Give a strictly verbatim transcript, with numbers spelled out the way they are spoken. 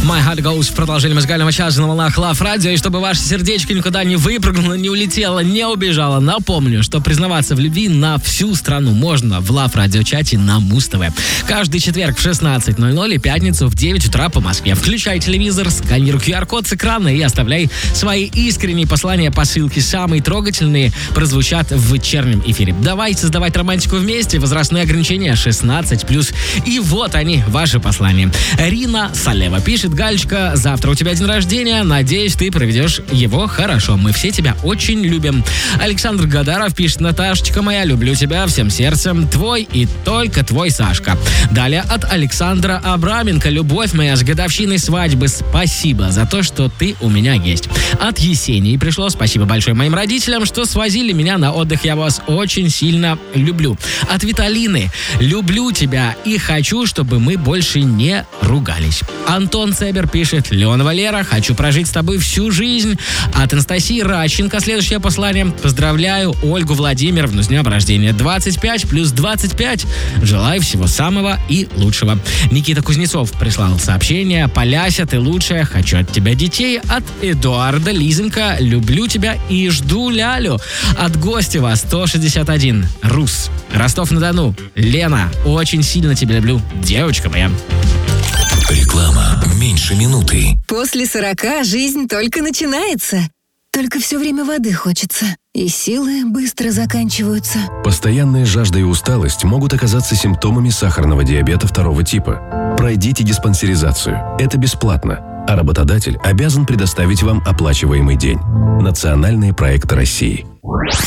My Heart Goes в продолжении музыкального часа на волнах Love Radio. И чтобы ваше сердечко никуда не выпрыгнуло, не улетело, не убежало, напомню, что признаваться в любви на всю страну можно в Love Radio чате на Муз-ТВ. Каждый четверг в шестнадцать ноль ноль и пятницу в девять утра по Москве. Включай телевизор, сканируй ку ар-код с экрана и оставляй свои искренние послания по ссылке. Самые трогательные прозвучат в вечернем эфире. Давайте создавать романтику вместе. Возрастные ограничения шестнадцать плюс. И вот они, ваши послания. Рина Салева пишет: Галечка, завтра у тебя день рождения. Надеюсь, ты проведешь его хорошо. Мы все тебя очень любим. Александр Гадаров пишет: Наташечка моя, люблю тебя всем сердцем. Твой и только твой Сашка. Далее от Александра Абраменко: любовь моя, с годовщиной свадьбы. Спасибо за то, что ты у меня есть. От Есении пришло: спасибо большое моим родителям, что свозили меня на отдых. Я вас очень сильно люблю. От Виталины: люблю тебя и хочу, чтобы мы больше не ругались. Антон Цебер пишет: Леон Валера, хочу прожить с тобой всю жизнь. От Анастасии Радченко следующее послание: поздравляю Ольгу Владимировну с днем рождения. двадцать пять плюс двадцать пять. Желаю всего самого и лучшего. Никита Кузнецов прислал сообщение: Поляся, ты лучшая, хочу от тебя детей. От Эдуарда Лизенко: люблю тебя и жду лялю. От Гостева сто шестьдесят один. Рус. Ростов-на-Дону: Лена, очень сильно тебя люблю, девочка моя. Реклама меньше минуты. После сорока жизнь только начинается. Только все время воды хочется. И силы быстро заканчиваются. Постоянная жажда и усталость могут оказаться симптомами сахарного диабета второго типа. Пройдите диспансеризацию. Это бесплатно. А работодатель обязан предоставить вам оплачиваемый день. Национальные проекты России.